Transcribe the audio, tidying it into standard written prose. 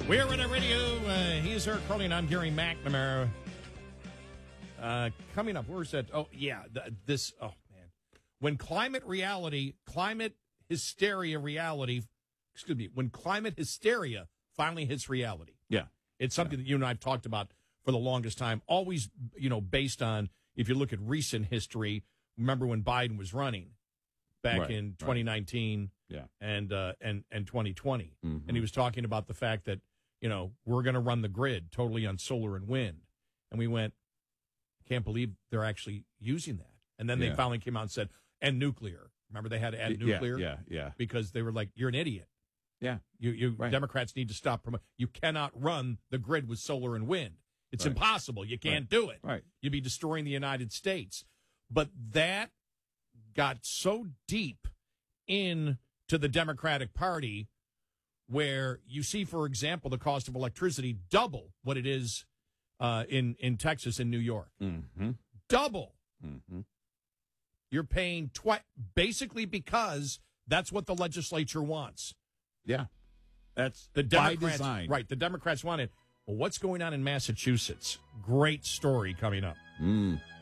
We're in a radio. He's Eric Carly, and I'm Gary McNamara. Coming up, where's that? Oh, yeah. Oh, man. When climate hysteria finally hits reality. Yeah. It's something that you and I have talked about for the longest time. Always, based on, if you look at recent history, remember when Biden was running back in 2019 and 2020. Mm-hmm. And he was talking about the fact that, we're going to run the grid totally on solar and wind. And we went, can't believe they're actually using that. And then they finally came out and said, and nuclear. Remember they had to add nuclear? Yeah. Because they were like, you're an idiot. Yeah. You Democrats need to stop. You cannot run the grid with solar and wind. It's impossible. You can't do it. Right. You'd be destroying the United States. But that got so deep into the Democratic Party where you see, for example, the cost of electricity double what it is in Texas and New York. Mm-hmm. Double. Mm-hmm. You're paying basically because that's what the legislature wants. Yeah. That's the by Democrats, design. Right, the Democrats want it. Well, what's going on in Massachusetts? Great story coming up.